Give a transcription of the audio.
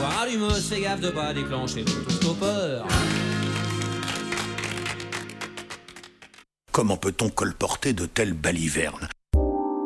soir allumos, fais gaffe de pas déclencher l'autostoppeur. Comment peut-on colporter de telles balivernes?